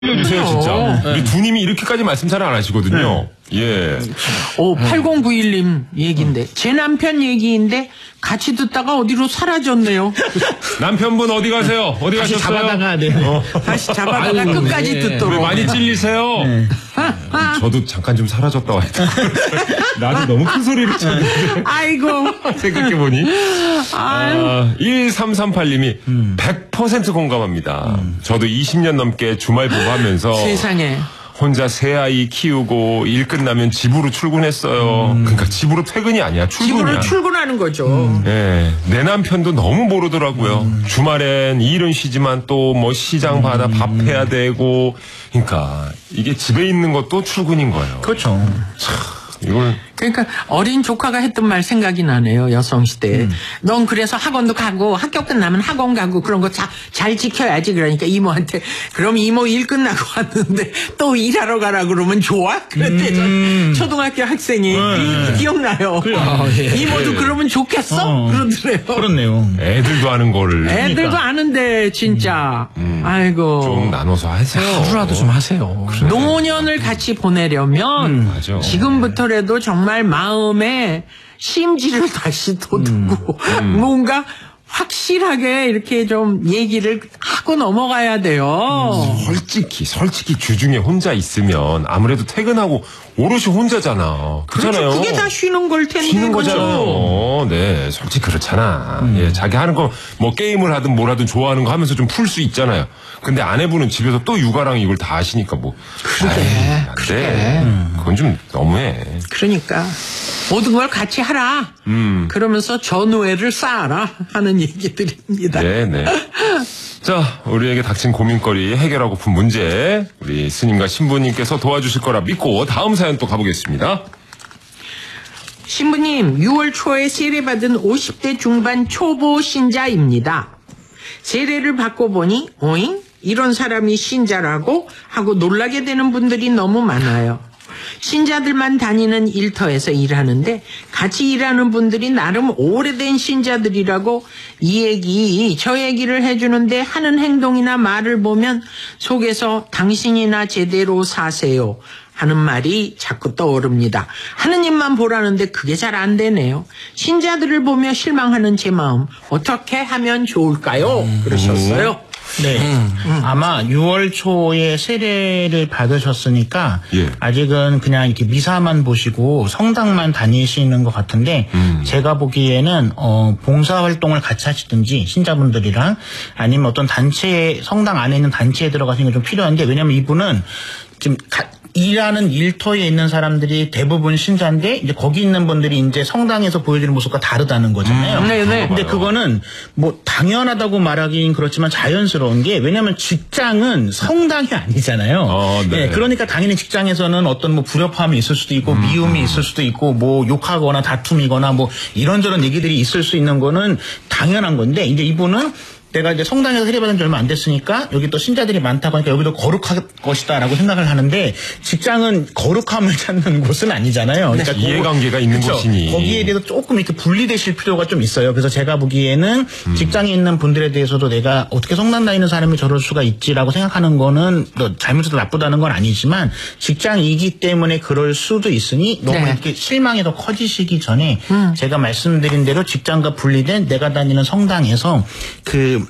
알려주세요, 진짜. 우리 두님이 이렇게까지 말씀 잘 안 하시거든요. 예. 8091님 얘기인데, 제 남편 얘기인데, 같이 듣다가 어디로 사라졌네요. 남편분 어디 가세요? 어디 다시 가셨어요? 잡아다가, 네. 다시 잡아다가 끝까지 왜 듣도록. 많이 찔리세요? 저도 잠깐 좀 사라졌다 와야 돼. 나도 너무 큰 소리를 쳤는데. 아이고. 생각해보니. 1338님이 100% 공감합니다. 저도 20년 넘게 주말 부부하면서 세상에. 혼자 새 아이 키우고 일 끝나면 집으로 출근했어요. 그러니까 집으로 퇴근이 아니야. 출근이야. 집으로 출근하는 거죠. 예, 내 남편도 너무 모르더라고요. 주말엔 일은 쉬지만 또 뭐 시장 받아 밥 해야 되고. 그러니까 이게 집에 있는 것도 출근인 거예요. 그렇죠. 이걸 그러니까 어린 조카가 했던 말 생각이 나네요. 여성시대에. 넌 그래서 학원도 가고 학교 끝나면 학원 가고 그런 거 잘 지켜야지. 그러니까 이모한테 그럼 이모 일 끝나고 왔는데 또 일하러 가라 그러면 좋아? 그랬대요. 초등학교 학생이 기억나요. 이모도 그러면 좋겠어? 그러더래요. 그렇네요. 애들도 하는 거를 애들도 아는데 진짜. 아이고. 좀 나눠서 하세요. 하루라도 좀 하세요. 노년을 같이 보내려면 맞아. 지금부터라도 정말 마음에 심지를 다시 돋우고 뭔가 확실하게 이렇게 좀 얘기를 하고 넘어가야 돼요. 솔직히 주중에 혼자 있으면 아무래도 퇴근하고 오롯이 혼자잖아. 그렇잖아요. 그렇죠. 그게 다 쉬는 걸 텐데. 쉬는 그죠? 거잖아요. 네, 솔직히 그렇잖아. 예, 자기 하는 거 뭐 게임을 하든 뭘 하든 좋아하는 거 하면서 좀 풀 수 있잖아요. 근데 아내분은 집에서 또 육아랑 이걸 다 하시니까 뭐. 그래. 그건 좀 너무해. 그러니까 모든 걸 같이 하라. 그러면서 전우애를 쌓아라 하는 얘기들입니다. 네. 자, 우리에게 닥친 고민거리 해결하고픈 문제 우리 스님과 신부님께서 도와주실 거라 믿고 다음 사연 또 가보겠습니다. 신부님, 6월 초에 세례받은 50대 중반 초보 신자입니다. 세례를 받고 보니 오잉? 이런 사람이 신자라고 하고 놀라게 되는 분들이 너무 많아요. 신자들만 다니는 일터에서 일하는데 같이 일하는 분들이 나름 오래된 신자들이라고 이 얘기 저 얘기를 해주는데 하는 행동이나 말을 보면 속에서 당신이나 제대로 사세요 하는 말이 자꾸 떠오릅니다. 하느님만 보라는데 그게 잘 안 되네요. 신자들을 보며 실망하는 제 마음 어떻게 하면 좋을까요? 그러셨어요. 네. 아마 6월 초에 세례를 받으셨으니까 예. 아직은 그냥 이렇게 미사만 보시고 성당만 다니시는 것 같은데 제가 보기에는 봉사활동을 같이 하시든지 신자분들이랑 아니면 어떤 단체 성당 안에 있는 단체에 들어가시는 게 좀 필요한데 왜냐면 이분은 지금 일하는 일터에 있는 사람들이 대부분 신자인데 이제 거기 있는 분들이 이제 성당에서 보여주는 모습과 다르다는 거잖아요. 네네. 근데 그거는 뭐 당연하다고 말하긴 그렇지만 자연스러운 게 왜냐하면 직장은 성당이 아니잖아요. 네. 그러니까 당연히 직장에서는 어떤 뭐 불협화음이 있을 수도 있고 미움이 있을 수도 있고 뭐 욕하거나 다툼이거나 뭐 이런저런 얘기들이 있을 수 있는 거는 당연한 건데 이제 이분은 내가 이제 성당에서 세례받은 지 얼마 안 됐으니까 여기 또 신자들이 많다고 하니까 여기도 거룩할 것이다라고 생각을 하는데 직장은 거룩함을 찾는 곳은 아니잖아요. 그러니까 이해관계가 있는 곳이니 거기에 대해서 조금 이렇게 분리되실 필요가 좀 있어요. 그래서 제가 보기에는 직장에 있는 분들에 대해서도 내가 어떻게 성당 다니는 사람이 저럴 수가 있지라고 생각하는 거는 또 잘못해서 나쁘다는 건 아니지만 직장이기 때문에 그럴 수도 있으니 너무 이렇게 실망이 더 커지시기 전에 제가 말씀드린 대로 직장과 분리된 내가 다니는 성당에서 그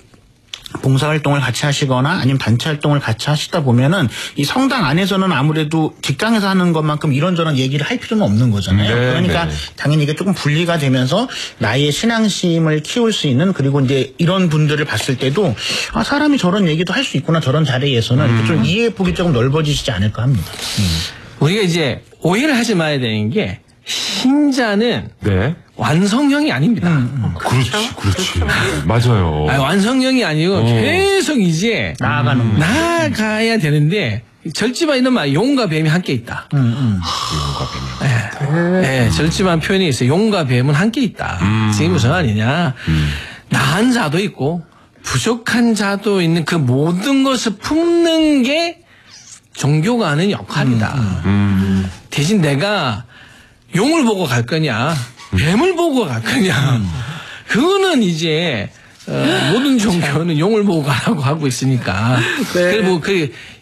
봉사활동을 같이 하시거나 아니면 단체 활동을 같이 하시다 보면은 이 성당 안에서는 아무래도 직장에서 하는 것만큼 이런저런 얘기를 할 필요는 없는 거잖아요. 그러니까 당연히 이게 조금 분리가 되면서 나의 신앙심을 키울 수 있는 그리고 이제 이런 분들을 봤을 때도 아, 사람이 저런 얘기도 할 수 있구나 저런 자리에서는 이렇게 좀 이해폭이 조금 넓어지시지 않을까 합니다. 우리가 이제 오해를 하지 말아야 되는 게 신자는 완성형이 아닙니다. 그렇지. 맞아요. 아니, 완성형이 아니고 계속 이제 나아가야 되는데 절집안 있는 말 용과 뱀이 함께 있다. 용과 뱀이. 네, 절집안 표현이 있어요. 용과 뱀은 함께 있다. 이게 무슨 말이냐. 나은 자도 있고 부족한 자도 있는 그 모든 것을 품는 게 종교가 하는 역할이다. 대신 내가 용을 보고 갈 거냐, 뱀을 보고 갈 거냐, 그거는 이제 모든 종교는 용을 보고 가라고 하고 있으니까. 그리고 뭐